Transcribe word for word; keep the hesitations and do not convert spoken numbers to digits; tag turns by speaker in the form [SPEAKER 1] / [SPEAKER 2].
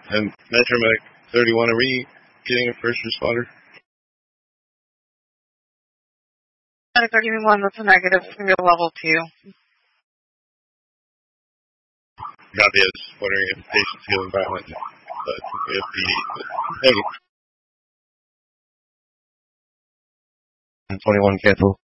[SPEAKER 1] And Metromech thirty-one, are we getting a first responder?
[SPEAKER 2] thirty-one, that's a negative, real level two.
[SPEAKER 1] Copy, I was wondering if the patient's feeling violent. But we have P D. Thank you.
[SPEAKER 3] twenty-one, cancel.